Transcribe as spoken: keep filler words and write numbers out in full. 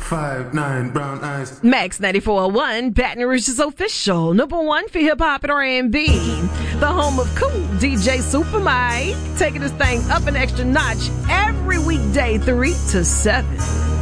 five nine brown eyes. Max ninety-four point one, Baton Rouge's official number one for hip hop and R and B. The home of cool D J Super Mike, taking this thing up an extra notch every weekday three to seven.